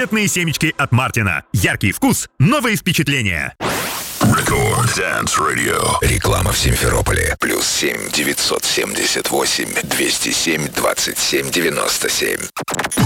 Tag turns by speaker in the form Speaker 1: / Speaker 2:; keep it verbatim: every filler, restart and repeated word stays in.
Speaker 1: Раритетные семечки от Мартина. Яркий вкус, новые впечатления.
Speaker 2: Record Dance Radio. Реклама в Симферополе. Плюс семь девятьсот семьдесят восемь двести семь двадцать семь девяносто семь.